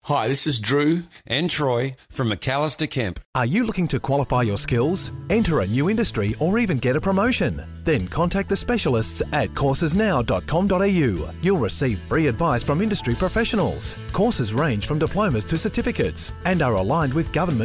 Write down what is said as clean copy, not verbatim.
Hi, this is Drew and Troy from McAllister Kemp. Are you looking to qualify your skills, enter a new industry, or even get a promotion? Then contact the specialists at coursesnow.com.au. You'll receive free advice from industry professionals. Courses range from diplomas to certificates and are aligned with government